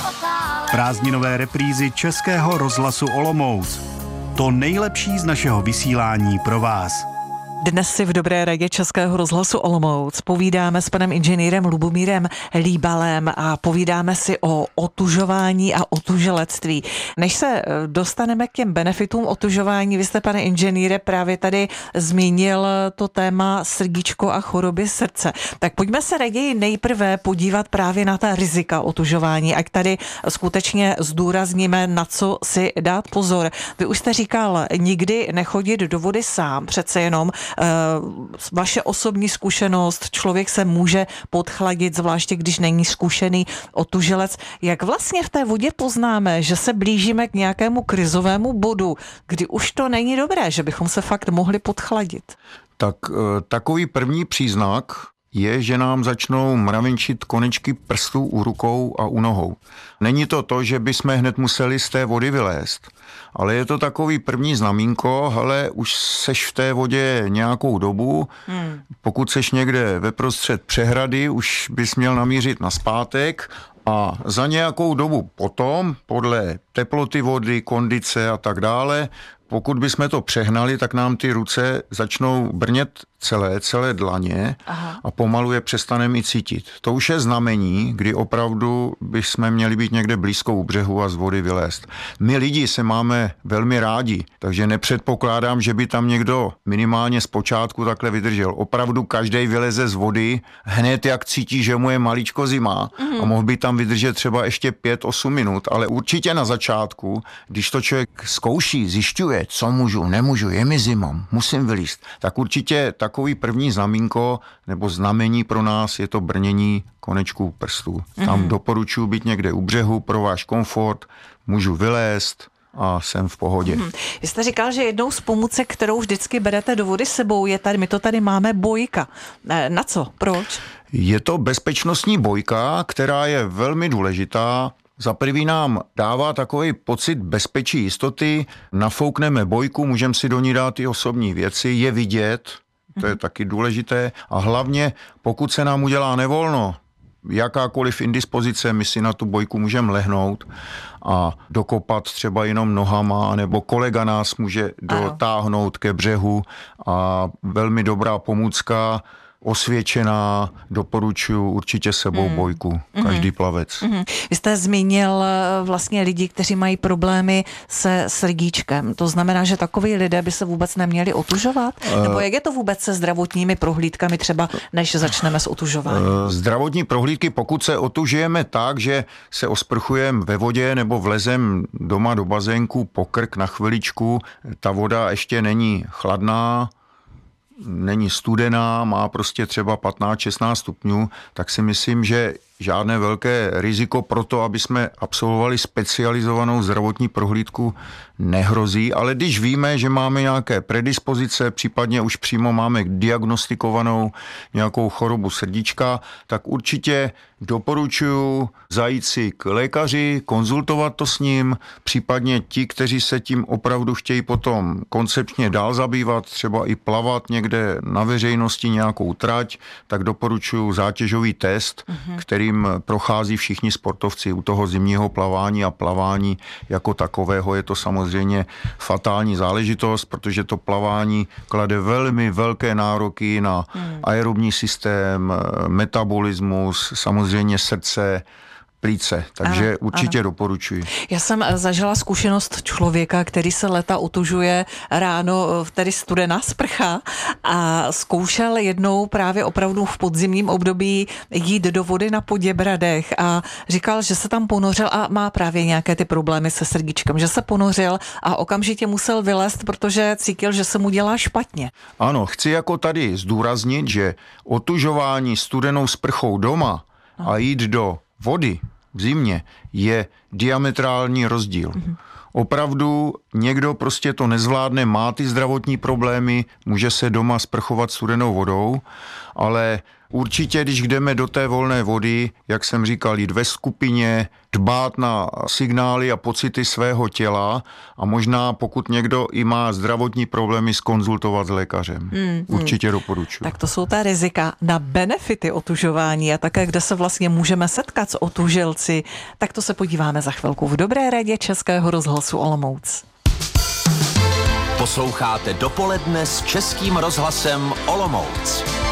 Prázdninové reprízy Českého rozhlasu Olomouc. To nejlepší z našeho vysílání pro vás. Dnes si v Dobré radě Českého rozhlasu Olomouc povídáme s panem inženýrem Lubomírem Líbalem a povídáme si o otužování a otuželectví. Než se dostaneme k těm benefitům otužování, vy jste, pane inženýre, právě tady zmínil to téma srdíčko a choroby srdce. Tak pojďme se raději nejprve podívat právě na ta rizika otužování, ať tady skutečně zdůrazníme, na co si dát pozor. Vy už jste říkal, nikdy nechodit do vody sám, přece jenom vaše osobní zkušenost, člověk se může podchladit, zvláště když není zkušený otužilec. Jak vlastně v té vodě poznáme, že se blížíme k nějakému krizovému bodu, kdy už to není dobré, že bychom se fakt mohli podchladit? Tak takový první příznak je, že nám začnou mravenčit konečky prstů u rukou a u nohou. Není to, že bychom hned museli z té vody vylézt, ale je to takový první znamínko, hele, už seš v té vodě nějakou dobu, pokud seš někde veprostřed přehrady, už bys měl namířit nazpátek a za nějakou dobu potom, podle teploty vody, kondice a tak dále, pokud bychom to přehnali, tak nám ty ruce začnou brnět celé dlaně. Aha. A pomalu je přestaneme i cítit. To už je znamení, kdy opravdu bychom měli být někde blízko u břehu a z vody vylézt. My lidi se máme velmi rádi, takže nepředpokládám, že by tam někdo minimálně zpočátku takhle vydržel. Opravdu každej vyleze z vody hned, jak cítí, že mu je maličko zima a mohl by tam vydržet třeba ještě 5-8 minut, ale určitě na začátku, když to člověk zkouší, zjišťuje, co můžu, nemůžu, je mi zima, musím vylízt, tak určitě takový první znamínko nebo znamení pro nás je to brnění konečků prstů. Tam doporučuji být někde u břehu pro váš komfort, můžu vylézt a jsem v pohodě. Vy jste říkal, že jednou z pomůcek, kterou vždycky berete do vody sebou, je tady, my to tady máme, bojka. Na co? Proč? Je to bezpečnostní bojka, která je velmi důležitá. Za prvý nám dává takový pocit bezpečí, jistoty, nafoukneme bojku, můžeme si do ní dát i osobní věci, je vidět, to je taky důležité a hlavně pokud se nám udělá nevolno, jakákoliv indispozice, my si na tu bojku můžeme lehnout a dokopat třeba jenom nohama, nebo kolega nás může dotáhnout ke břehu a velmi dobrá pomůcka, osvědčená, doporučuji určitě sebou bojku, každý plavec. Vy jste zmínil vlastně lidi, kteří mají problémy se srdíčkem. To znamená, že takoví lidé by se vůbec neměli otužovat? Nebo jak je to vůbec se zdravotními prohlídkami třeba, než začneme s otužováním? Zdravotní prohlídky, pokud se otužujeme tak, že se osprchujeme ve vodě nebo vlezem doma do bazénku po krk na chviličku, ta voda ještě není chladná, není studená, má prostě třeba 15-16 stupňů, tak si myslím, že žádné velké riziko pro to, aby jsme absolvovali specializovanou zdravotní prohlídku, nehrozí, ale když víme, že máme nějaké predispozice, případně už přímo máme diagnostikovanou nějakou chorobu srdíčka, tak určitě doporučuji zajít si k lékaři, konzultovat to s ním, případně ti, kteří se tím opravdu chtějí potom koncepčně dál zabývat, třeba i plavat někde na veřejnosti nějakou trať, tak doporučuji zátěžový test, kterým prochází všichni sportovci u toho zimního plavání a plavání jako takového. Je to samozřejmě fatální záležitost, protože to plavání klade velmi velké nároky na aerobní systém, metabolismus, samozřejmě srdce, plíce, takže určitě doporučuji. Já jsem zažila zkušenost člověka, který se leta otužuje ráno, tedy studená sprcha a zkoušel jednou právě opravdu v podzimním období jít do vody na Poděbradech a říkal, že se tam ponořil a má právě nějaké ty problémy se srdíčkem, že se ponořil a okamžitě musel vylézt, protože cítil, že se mu dělá špatně. Ano, chci jako tady zdůraznit, že otužování studenou sprchou doma a jít do vody v zimě je diametrální rozdíl. Opravdu někdo prostě to nezvládne, má ty zdravotní problémy, může se doma sprchovat studenou vodou, ale určitě, když jdeme do té volné vody, jak jsem říkal, jít ve skupině, dbát na signály a pocity svého těla a možná pokud někdo i má zdravotní problémy, skonzultovat s lékařem. Určitě doporučuji. Tak to jsou ta rizika. Na benefity otužování a také, kde se vlastně můžeme setkat s otužilci, tak to se podíváme za chvilku v Dobré radě Českého rozhlasu Olomouc. Posloucháte Dopoledne s Českým rozhlasem Olomouc.